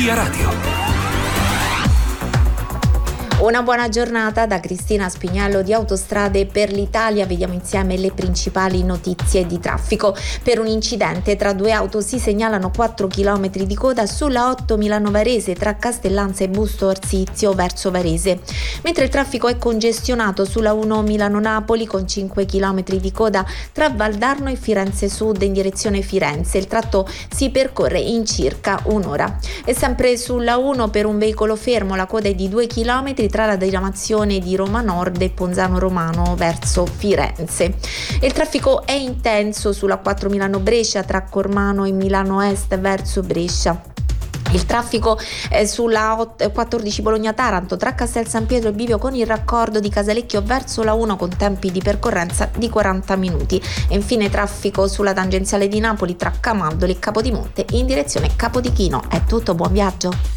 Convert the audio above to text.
Via Radio. Una buona giornata da Cristina Spignello di Autostrade per l'Italia. Vediamo insieme le principali notizie di traffico. Per un incidente tra due auto si segnalano 4 km di coda sulla 8 Milano-Varese tra Castellanza e Busto Arsizio verso Varese, mentre il traffico è congestionato sulla 1 Milano-Napoli con 5 km di coda tra Valdarno e Firenze Sud in direzione Firenze. Il tratto si percorre in circa un'ora. E sempre sulla 1 per un veicolo fermo la coda è di 2 km tra la diramazione di Roma Nord e Ponzano Romano verso Firenze. Il traffico è intenso sulla 4 Milano-Brescia tra Cormano e Milano Est verso Brescia. Il traffico è sulla 14 Bologna-Taranto tra Castel San Pietro e Bivio con il raccordo di Casalecchio verso la 1 con tempi di percorrenza di 40 minuti. E infine traffico sulla tangenziale di Napoli tra Camaldoli e Capodimonte in direzione Capodichino. È tutto, buon viaggio!